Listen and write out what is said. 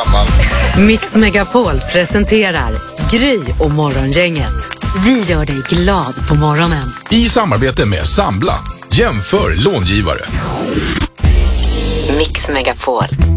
gammal. Mix Megapol presenterar Gry och Morgongänget. Vi gör dig glad på morgonen. I samarbete med Sambla. Jämför långivare. Mix Megapol.